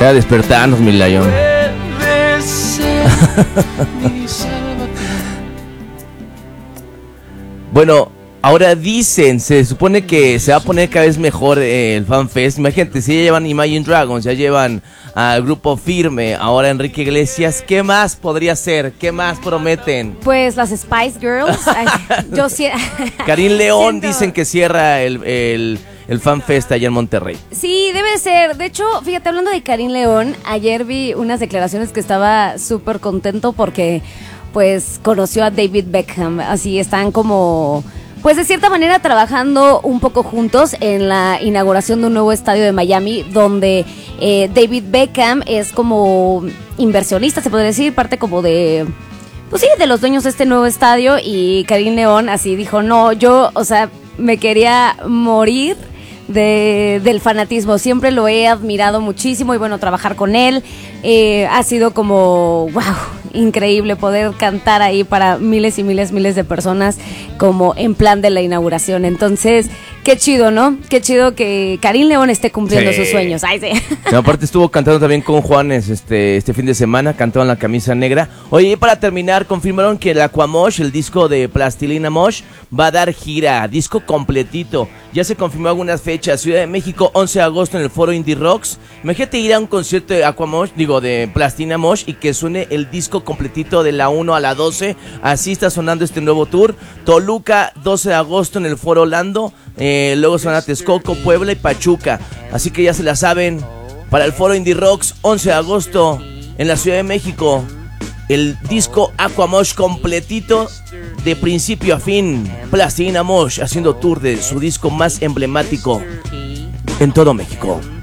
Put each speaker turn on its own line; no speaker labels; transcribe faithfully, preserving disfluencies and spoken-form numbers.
Ya despertarnos, mi Lion. Bueno, ahora dicen, se supone que se va a poner cada vez mejor eh, el FanFest. Imagínate, si ya llevan Imagine Dragons, ya llevan al grupo Firme, ahora Enrique Iglesias, ¿qué más podría ser? ¿Qué más prometen?
Pues las Spice Girls. Ay, yo sí.
Karim León
Siento...
dicen que cierra el, el, el FanFest allá en Monterrey.
Sí, debe ser. De hecho, fíjate, hablando de Karim León, ayer vi unas declaraciones que estaba súper contento porque pues conoció a David Beckham. Así están como... pues de cierta manera trabajando un poco juntos en la inauguración de un nuevo estadio de Miami, donde eh, David Beckham es como inversionista, se podría decir, parte como de, pues sí, de los dueños de este nuevo estadio. Y Karim León así dijo, no, yo, o sea, me quería morir de, del fanatismo, siempre lo he admirado muchísimo y bueno, trabajar con él eh, ha sido como, wow, increíble poder cantar ahí para miles y miles, miles de personas como en plan de la inauguración. Entonces, qué chido, ¿no? Qué chido que Karim León esté cumpliendo sí. sus sueños. Ay, sí.
No, aparte estuvo cantando también con Juanes este, este fin de semana, cantó en La Camisa Negra. Oye, y para terminar, confirmaron que el Aquamosh, el disco de Plastilina Mosh, va a dar gira, disco completito. Ya se confirmó algunas fechas. Ciudad de México, once de agosto en el Foro Indie Rocks. Imagínate ir a un concierto de Aquamosh, digo, de Plastilina Mosh, y que suene el disco completito de la uno a la doce. Así está sonando este nuevo tour. Toluca, doce de agosto en el Foro Orlando. Eh, luego son a Texcoco, Puebla y Pachuca. Así que ya se la saben. Para el Foro Indie Rocks, once de agosto en la Ciudad de México. El disco Aquamosh completito de principio a fin. Plastilina Mosh haciendo tour de su disco más emblemático en todo México.